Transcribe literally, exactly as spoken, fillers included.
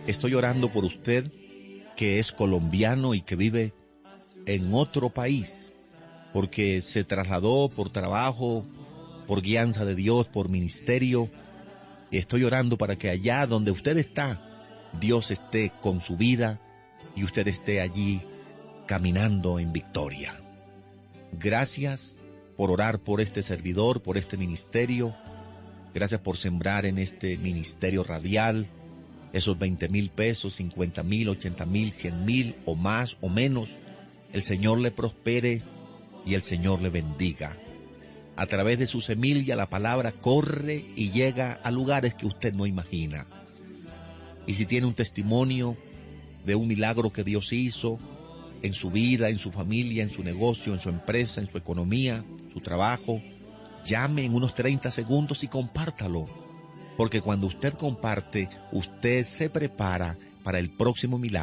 Estoy orando por usted que es colombiano y que vive en otro país, porque se trasladó por trabajo, por guianza de Dios, por ministerio. Y estoy orando para que allá donde usted está, Dios esté con su vida y usted esté allí caminando en victoria. Gracias por orar por este servidor, por este ministerio. Gracias por sembrar en este ministerio radial esos veinte mil pesos, cincuenta mil, ochenta mil, cien mil o más o menos. El Señor le prospere y el Señor le bendiga. A través de su semilla la palabra corre y llega a lugares que usted no imagina. Y si tiene un testimonio de un milagro que Dios hizo en su vida, en su familia, en su negocio, en su empresa, en su economía, su trabajo, llame en unos treinta segundos y compártalo. Porque cuando usted comparte, usted se prepara para el próximo milagro.